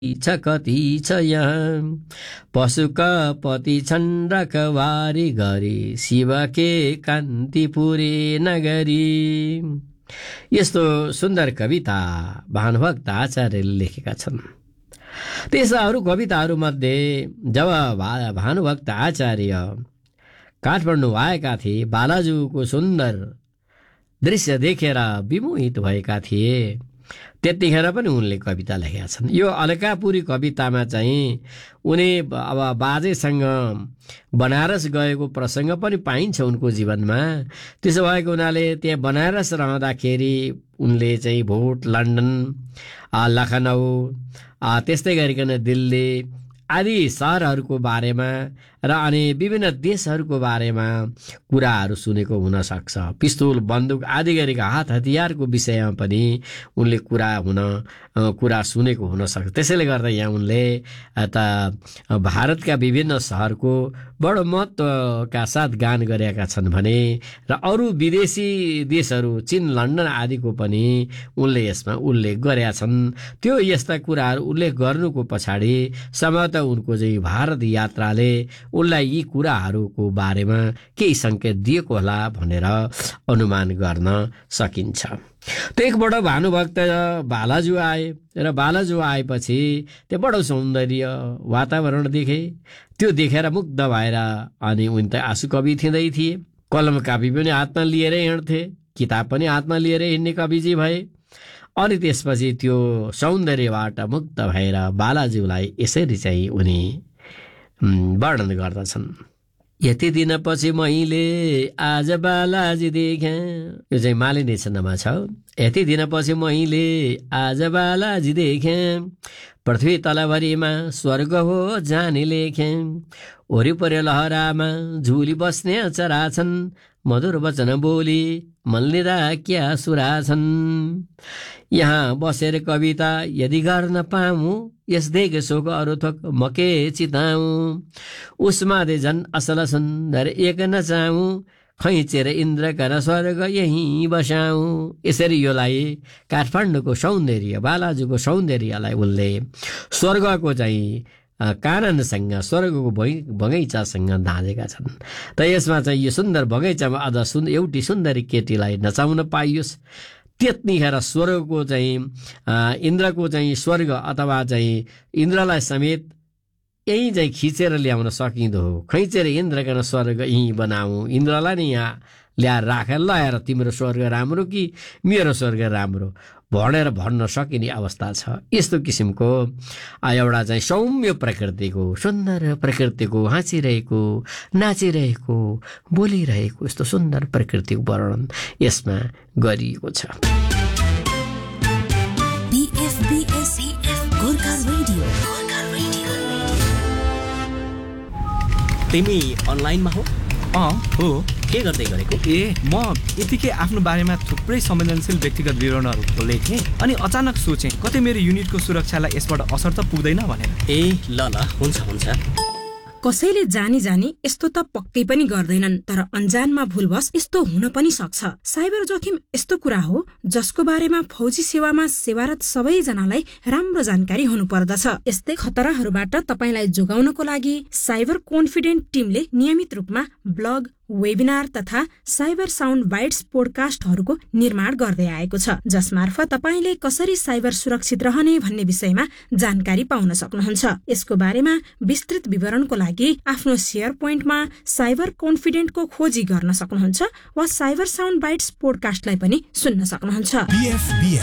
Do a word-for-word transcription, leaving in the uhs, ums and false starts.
छ कति छ यहाँ पशुका पति छन् रखवारी गरी शिवके कान्तिपुरी नगरी। यस्तो सुन्दर कविता भानुभक्त आचार्यले लेखेका छन्। त्यस्ता अरू कविताहरूमध्ये जब भानुभक्त आचार्य काठमाडौँ आएका थिए, बालाजुको सुन्दर दृश्य देखेर विमोहित भएका थिए, त्यतिखेर पनि उनले कविता लेखेका छन्। यो अलकापुरी कवितामा चाहिँ उनी अब बाजेसँग बनारस गएको प्रसङ्ग पनि पाइन्छ उनको जीवनमा। त्यसो भएको हुनाले त्यहाँ बनारस रहँदाखेरि उनले चाहिँ भोट, लन्डन, लखनऊ, त्यस्तै गरिकन दिल्ली आदि सहरहरूको बारेमा र अनि विभिन्न देशहरूको बारेमा कुराहरू सुनेको हुन सक्छ। पिस्तुल, बन्दुक आदि गरेका हात हतियारको विषयमा पनि उनले कुरा हुन कुरा सुनेको हुन सक्छ। त्यसैले गर्दा यहाँ उनले त भारतका विभिन्न सहरको बडो महत्त्वका साथ गान गरेका छन् भने र अरू विदेशी देशहरू, चीन, लन्डन आदिको पनि उनले यसमा उल्लेख गरेका छन्। त्यो यस्ता कुराहरू उल्लेख गर्नुको पछाडि सम्भवतः उनको चाहिँ भारत यात्राले उनलाई यी कुराहरूको बारेमा केही सङ्केत दिएको होला भनेर अनुमान गर्न सकिन्छ। त्यो एकपल्ट भानुभक्त बालाजु आए र बालाजु आएपछि त्यो बडो सौन्दर्य वातावरण देखे। त्यो देखेर मुग्ध भएर अनि उनी त आँसु कवि थिँदै थिए। कलम कापी पनि हातमा लिएरै हिँड्थे, किताब पनि हातमा लिएरै हिँड्ने कविजी भए। अनि त्यसपछि त्यो सौन्दर्यबाट मुग्ध भएर बालाजुलाई यसरी चाहिँ उनी वर्णन गर्दछन्। यति दिनपछि मैले आज बालाजी देखेँ। यो चाहिँ मालिनी छन्दमा छ। यति दिनपछि मैले आज बालाजी देखेँ, पृथ्वी तलभरिमा स्वर्ग हो जानी लेखेँ। वरिपरि लहरामा झुली बस्ने चरा छन्, मधुर वचन बोली मल्लिँदा क्या सुरा छन्। यहाँ बसेर कविता यदि गर्न पाऊँ, यस देख शोक अरू थोक म के चिताऊँ। उसमा दे झन् असल सुन्दर एक नचाऊँ, खैचेर इन्द्रका स्वर्ग यहीँ बसाऊँ। यसरी योलाई काठमाडौँको सौन्दर्य, बालाजुको सौन्दर्यलाई उनले स्वर्गको चाहिँ काननसँग, स्वर्गको बगैँचासँग दाँजेका छन्। त यसमा चाहिँ यो सुन्दर बगैँचामा अझ सुन एउटी सुन्दरी केटीलाई नचाउन पाइयोस्, त्यतिखेर स्वर्गको चाहिँ इन्द्रको चाहिँ स्वर्ग अथवा चाहिँ इन्द्रलाई समेत यहीँ चाहिँ खिचेर ल्याउन सकिँदो हो। खैचेर इन्द्रका स्वर्ग यहीँ बनाऊ, इन्द्रलाई नै यहाँ ल्याएर राखेर लगाएर तिम्रो स्वर्ग राम्रो कि मेरो स्वर्ग राम्रो भनेर भन्न सकिने अवस्था छ। यस्तो किसिमको एउटा चाहिँ सौम्य प्रकृतिको, सुन्दर प्रकृतिको, हाँसिरहेको, नाचिरहेको, बोलिरहेको यस्तो सुन्दर प्रकृतिको वर्णन यसमा गरिएको छ। तिमी अनलाइनमा हो? अँ हो। के गर्दै गरेको? ए म यतिकै आफ्नो बारेमा थुप्रै संवेदनशील व्यक्तिगत विवरणहरू लेखेँ, अनि अचानक सोचेँ कतै मेरो युनिटको सुरक्षालाई यसबाट असर त पुग्दैन भनेर। ए ल ल हुन्छ हुन्छ। कसैले जानी जानी यस्तो त पक्कै पनि गर्दैनन्, तर अन्जानमा भुलवश यस्तो हुन पनि सक्छ। साइबर जोखिम यस्तो कुरा हो जसको बारेमा फौजी सेवामा सेवारत सबैजनालाई राम्रो जानकारी हुनु पर्दछ। यस्तै खतराहरूबाट तपाईलाई जोगाउनको लागि साइबर कन्फिडेन्ट टिमले नियमित रूपमा ब्लग, वेबिनार तथा साइबर साउन्ड बाइट्स पोडकास्टहरूको निर्माण गर्दै आएको छ, जसमार्फत तपाईले कसरी साइबर सुरक्षित रहने भन्ने विषयमा जानकारी पाउन सक्नुहुन्छ। यसको बारेमा विस्तृत विवरणको लागि आफ्नो शेयर पोइन्टमा साइबर कन्फिडेन्टको खोजी गर्न सक्नुहुन्छ वा साइबर साउन्ड बाइट्स पोडकास्टलाई पनि सुन्न सक्नुहुन्छ।